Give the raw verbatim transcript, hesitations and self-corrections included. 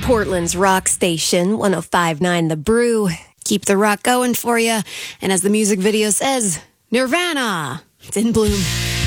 Portland's rock station, one oh five point nine The Brew. Keep the rock going for you. And as the music video says, Nirvana, it's in bloom.